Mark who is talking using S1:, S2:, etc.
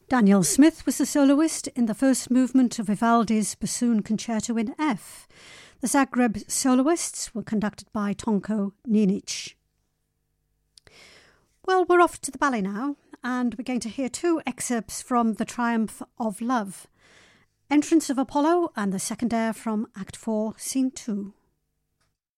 S1: Daniel Smith was the soloist in the first movement of Vivaldi's Bassoon Concerto in F. The Zagreb soloists were conducted by Tonko Ninic. Well, we're off to the ballet now, and we're going to hear two excerpts from The Triumph of Love, Entrance of Apollo and the second air from Act 4, Scene 2.